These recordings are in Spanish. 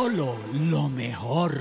Solo lo mejor.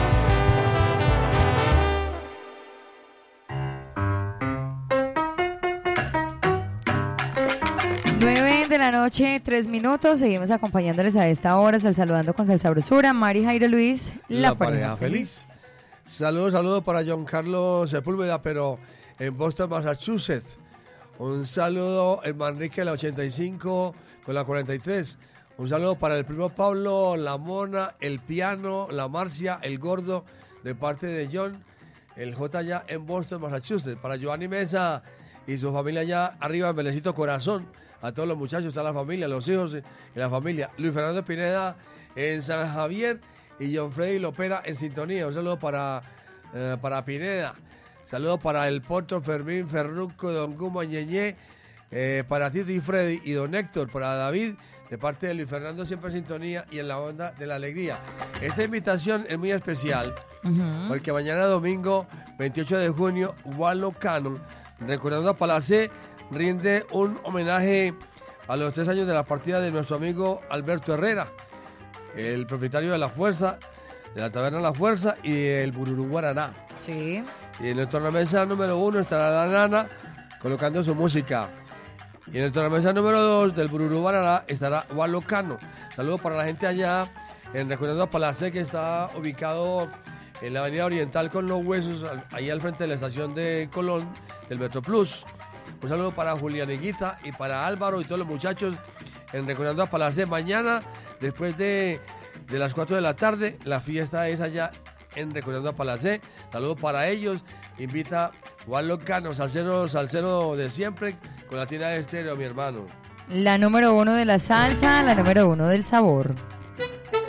De la noche, 3 minutos. Seguimos acompañándoles a esta hora, saludando con Salsabrosura. Mari, Jairo, Luis, la pareja feliz. Saludos para John Carlos Sepúlveda, pero en Boston, Massachusetts. Un saludo en Manrique, la 85 con la 43. Un saludo para el primo Pablo, la Mona, el Piano, la Marcia, el Gordo, de parte de John, el J ya en Boston, Massachusetts. Para Giovanni Mesa y su familia allá arriba en Belecito Corazón. A todos los muchachos, a la familia, los hijos y la familia. Luis Fernando Pineda en San Javier y John Freddy Lopera en sintonía. Un saludo para Pineda. Saludos para el Porto, Fermín, Ferruco, Don Guma, Ñeñé, para Tito y Freddy y Don Héctor, para David, de parte de Luis Fernando, siempre en sintonía y en la onda de la alegría. Esta invitación es muy especial, porque mañana domingo, 28 de junio, Wallo Cannon, recordando a Palacé, rinde un homenaje a los 3 años de la partida de nuestro amigo Alberto Herrera, el propietario de La Fuerza, de la Taberna La Fuerza y el Bururú Guaraná. Sí. Y en el tornamesa número 1 estará la Nana colocando su música. Y en el tornamesa número 2 del Bururú Guaraná estará Wallo Cano. Saludos para la gente allá en Recordando a Palacé, que está ubicado en la avenida Oriental con los Huesos, ahí al frente de la estación de Colón del Metro Plus. Un saludo para Julián Higuita y para Álvaro y todos los muchachos en Recordando a Palacé. Mañana, después de las 4 de la tarde, la fiesta es allá en Recordando a Palacé. Saludos para ellos. Invita Wallo Cano, salsero de siempre, con la tienda de estéreo, mi hermano. La número 1 de la salsa, la número 1 del sabor.